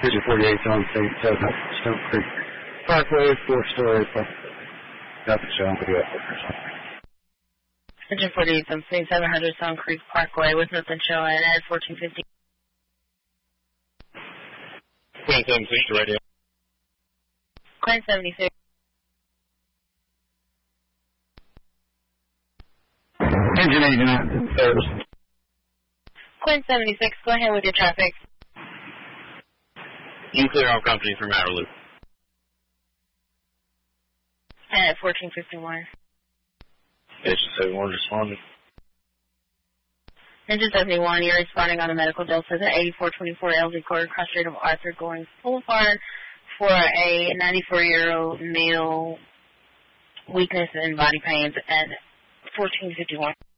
Engine 48 on St. Stone Creek Parkway, 4-story. Got the show on video. Engine 48 on St. 700 Stone Creek Parkway with nothing showing at 1450. 76 radio. Claim 76. Engine 89. Claim 76, go ahead with your traffic. You clear off company from Outer Loop. At 1451. Engine 71 responded. Engine 71, you're responding on a medical Delta at 8424 LZ Quarter Cross Street of Arthur going Boulevard for a 94-year-old male weakness and body pains at 1451.